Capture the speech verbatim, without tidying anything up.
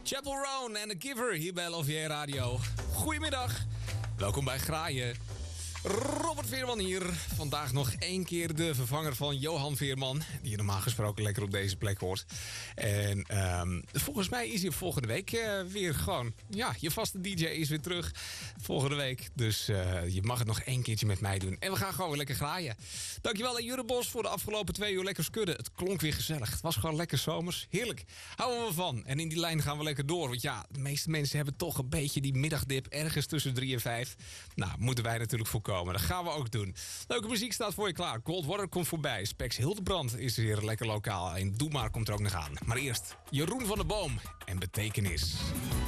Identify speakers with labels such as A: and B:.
A: Chapel Roan en The Giver hier bij L V J Radio. Goedemiddag, welkom bij Graaien. Robert Veerman hier. Vandaag nog één keer de vervanger van Johan Veerman, die je normaal gesproken lekker op deze plek hoort. En um, volgens mij is hij volgende week uh, weer gewoon... Ja, je vaste D J is weer terug volgende week. Dus uh, je mag het nog één keertje met mij doen. En we gaan gewoon weer lekker graaien. Dankjewel aan Jure Bos voor de afgelopen twee uur lekker skudden. Het klonk weer gezellig. Het was gewoon lekker zomers. Heerlijk. Houden we van. En in die lijn gaan we lekker door. Want ja, de meeste mensen hebben toch een beetje die middagdip ergens tussen drie en vijf. Nou, moeten wij natuurlijk voorkomen. Dat gaan we ook doen. Leuke muziek staat voor je klaar. Coldwater komt voorbij. Spex Hildebrand is weer lekker lokaal. En Doe Maar komt er ook nog aan. Maar eerst Jeroen van der Boom en Betekenis.